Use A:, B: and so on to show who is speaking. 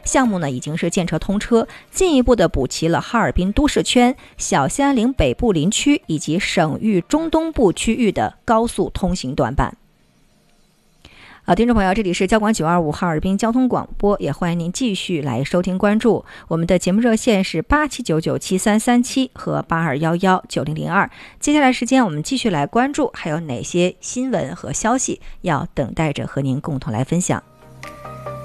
A: 项目呢已经是建设通车，进一步的补齐了哈尔滨都市圈、小兴安岭北部林区以及省域中东部区域的高速通行短板。听众朋友，这里是交广925哈尔滨交通广播，也欢迎您继续来收听关注我们的节目热线是87997337和82119002。接下来时间我们继续来关注还有哪些新闻和消息要等待着和您共同来分享。